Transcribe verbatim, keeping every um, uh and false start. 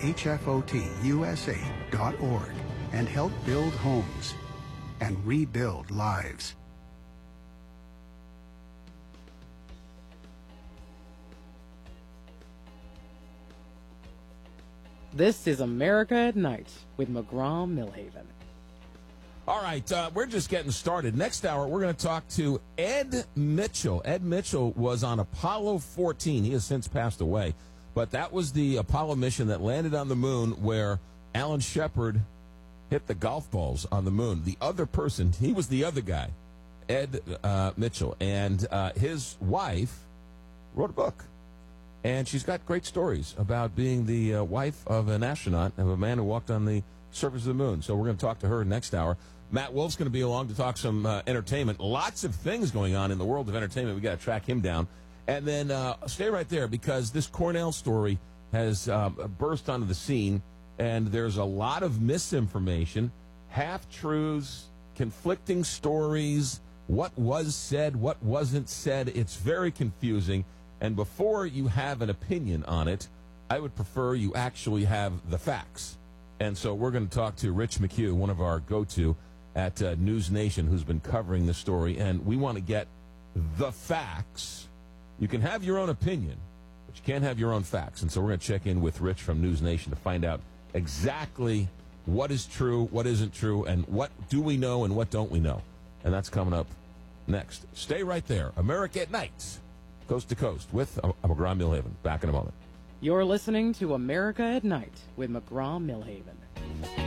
H F O T U S A dot org and help build homes and rebuild lives. This is America at Night with McGraw-Millhaven. All right, uh, we're just getting started. Next hour, we're going to talk to Ed Mitchell. Ed Mitchell was on Apollo fourteen. He has since passed away. But that was the Apollo mission that landed on the moon where Alan Shepard hit the golf balls on the moon. The other person, he was the other guy, Ed uh, Mitchell. And uh, his wife wrote a book. And she's got great stories about being the uh, wife of an astronaut, of a man who walked on the surface of the moon. So we're going to talk to her next hour. Matt Wolf's going to be along to talk some uh, entertainment. Lots of things going on in the world of entertainment. We got to track him down. And then uh, stay right there because this Cornell story has uh, burst onto the scene, and there's a lot of misinformation, half-truths, conflicting stories, what was said, what wasn't said. It's very confusing. And before you have an opinion on it, I would prefer you actually have the facts. And so we're going to talk to Rich McHugh, one of our go-to at uh, News Nation, who's been covering this story. And we want to get the facts. You can have your own opinion, but you can't have your own facts. And so we're going to check in with Rich from News Nation to find out exactly what is true, what isn't true, and what do we know and what don't we know. And that's coming up next. Stay right there. America at Night. Coast to Coast with McGraw-Millhaven. Back in a moment. You're listening to America at Night with McGraw-Millhaven.